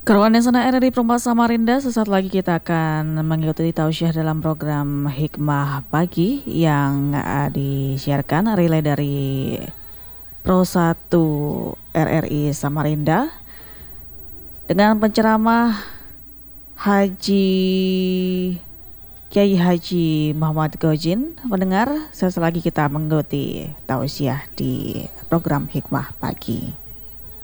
Kawan yang sana RRI Perumah Samarinda, sesaat lagi kita akan mengikuti tausiah dalam program Hikmah Pagi yang disiarkan relay dari Pro 1 RRI Samarinda dengan penceramah Haji Kiai Haji Muhammad Gojin. Pendengar, sesaat lagi kita mengikuti tausiah di program Hikmah Pagi.